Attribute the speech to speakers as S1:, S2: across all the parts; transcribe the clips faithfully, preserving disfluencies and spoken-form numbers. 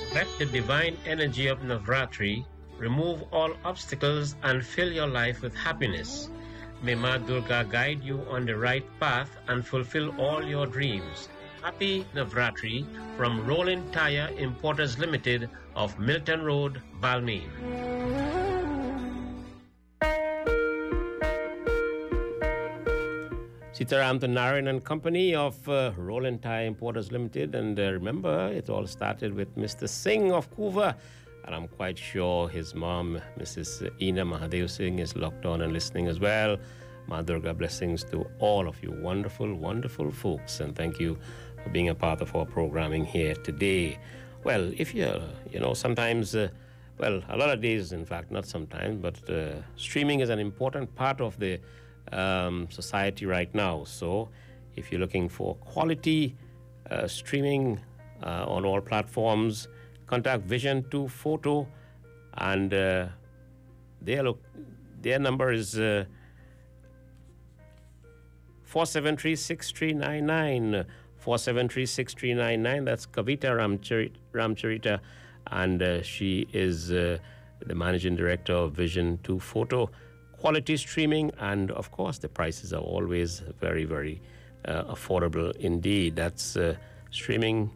S1: Let the divine energy of Navratri remove all obstacles and fill your life with happiness. May Ma Durga guide you on the right path and fulfill all your dreams. Happy Navratri from Rolling Tire Importers Limited of Milton Road, Balmain. Sitaram Narayan and Company of uh, Rolling Tire Importers Limited. And uh, remember, it all started with Mister Singh of Kuva. And I'm quite sure his mom, Missus Ina Mahadev Singh, is locked on and listening as well. Ma Durga blessings to all of you wonderful, wonderful folks. And thank you for being a part of our programming here today. Well, if you're, you know, sometimes, uh, well, a lot of days, in fact, not sometimes, but uh, streaming is an important part of the um, society right now. So if you're looking for quality uh, streaming uh, on all platforms, contact Vision two Photo, and uh, their, look, their number is uh, four seven three, six three nine nine, four seven three, six three nine nine. That's Kavita Ramcharit, Ramcharita, and uh, she is uh, the managing director of Vision two Photo. Quality streaming, and of course the prices are always very, very uh, affordable indeed. That's uh, streaming.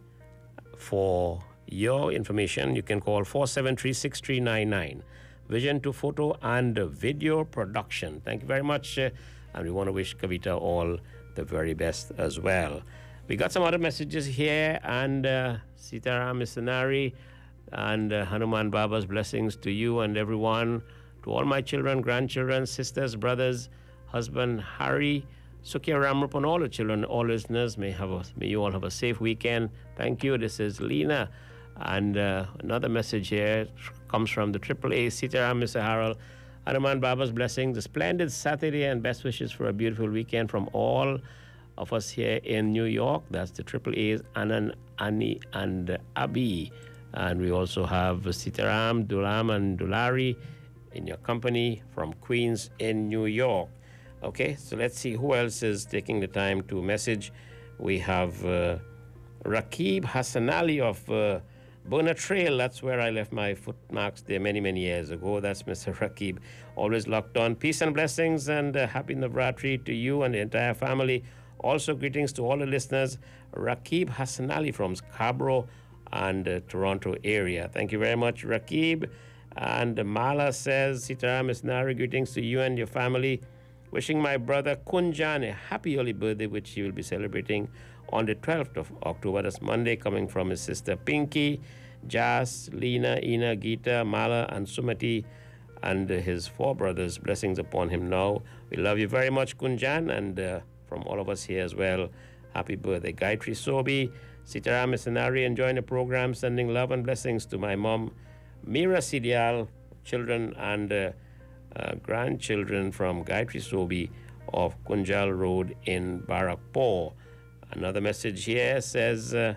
S1: For your information, you can call four seven three, six three nine nine. Vision two Photo and Video Production. Thank you very much. Uh, and we want to wish Kavita all the very best as well. We got some other messages here, and uh, Sitaram Missionary and uh, Hanuman Baba's blessings to you and everyone, to all my children, grandchildren, sisters, brothers, husband Harry, Sukya Ramrup, and all the children, all listeners. May have a, may you all have a safe weekend. Thank you. This is Lena. And uh, another message here comes from the triple A, Sitaram, Mister Harold. Hanuman Baba's blessings, a splendid Saturday, and best wishes for a beautiful weekend from all of us here in New York. That's the triple A's, Anand, Ani, and Abi. And we also have Sitaram, Dulam, and Dulari in your company from Queens in New York. Okay, so let's see who else is taking the time to message. We have uh, Rakib Hassanali of uh, Bona Trail. That's where I left my footmarks there many, many years ago. That's Mister Rakib. Always locked on. Peace and blessings, and uh, happy Navratri to you and the entire family. Also, greetings to all the listeners. Rakib Hassanali from Scarborough and uh, Toronto area. Thank you very much, Rakib. And uh, Mala says, Sitaram Misnari, greetings to you and your family. Wishing my brother Kunjan a happy early birthday, which he will be celebrating on the twelfth of October. That's Monday, coming from his sister Pinky, Jas, Lena, Ina, Geeta, Mala, and Sumati, and uh, his four brothers. Blessings upon him now. We love you very much, Kunjan, and uh, from all of us here as well, happy birthday. Gayatri Sobi, Sitaram Missionary, enjoying the program, sending love and blessings to my mom, Mira Sidial, children, and uh, Uh, grandchildren from Gayatri Sobi of Kunjal Road in Barakpur. Another message here says, uh,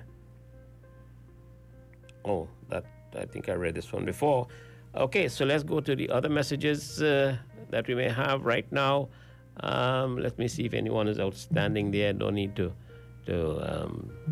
S1: oh, that I think I read this one before. Okay, so let's go to the other messages uh, that we may have right now. Um, let me see if anyone is outstanding there. Don't need to, to um,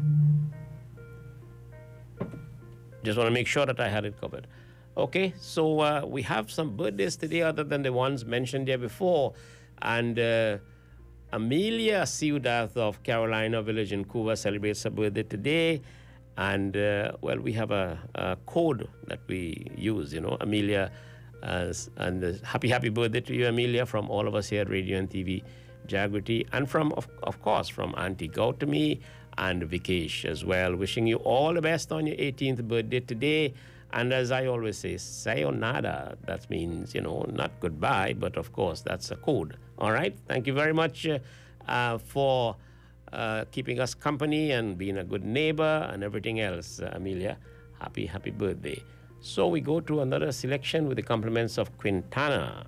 S1: just want to make sure that I had it covered. Okay, so uh, we have some birthdays today other than the ones mentioned here before. And uh, Amelia Ciudath of Carolina Village in Cuba celebrates her birthday today. And, uh, well, we have a, a code that we use, you know, Amelia. Uh, and uh, happy, happy birthday to you, Amelia, from all of us here at Radio and T V Jagriti. And from, of, of course, from Auntie Gautami and Vikesh as well. Wishing you all the best on your eighteenth birthday today. And as I always say, sayonara, that means, you know, not goodbye, but of course, that's a code. All right? Thank you very much uh, uh, for uh, keeping us company and being a good neighbor and everything else, uh, Amelia. Happy, happy birthday. So we go to another selection with the compliments of Quintana.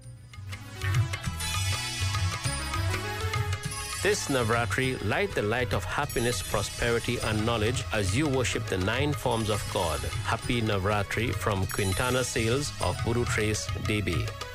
S1: This Navratri, light the light of happiness, prosperity, and knowledge as you worship the nine forms of God. Happy Navratri from Quintana Sales of Buru Trace, D B.